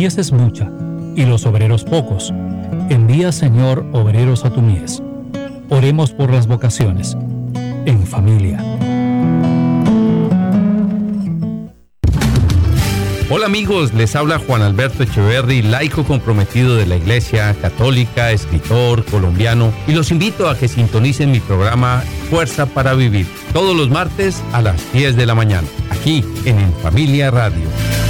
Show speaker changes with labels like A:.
A: mies es mucha, y los obreros pocos. Envía, Señor, obreros a tu mies. Oremos por las vocaciones. En familia.
B: Hola amigos, les habla Juan Alberto Echeverry, laico comprometido de la Iglesia Católica, escritor colombiano, y los invito a que sintonicen mi programa Fuerza para Vivir, todos los martes a las 10 de la mañana, aquí en Familia Radio.